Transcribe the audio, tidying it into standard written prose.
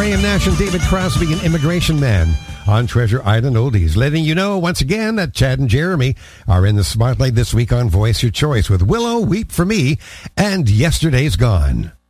Graham Nash and David Crosby and Immigration Man on Treasure Island Oldies. Letting you know once again that Chad and Jeremy are in the spotlight this week on Voice Your Choice with Willow, Weep For Me, and Yesterday's Gone.